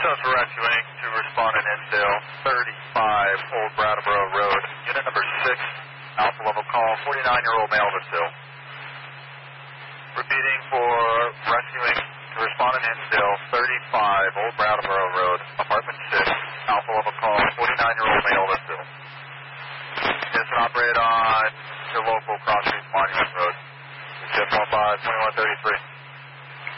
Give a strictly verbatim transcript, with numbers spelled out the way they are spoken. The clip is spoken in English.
Success for rescuing to respond in Ensdale, thirty-five Old Brattleboro Road. Unit number six, Alpha level call, forty-nine-year-old male that's ill. Repeating for rescuing to respond in Ensdale, thirty-five Old Brattleboro Road, apartment six, Alpha level call, forty-nine-year-old male that's ill. Yes, and operate on your local Cross Street Monument Road. Ship one five, twenty-one thirty-three.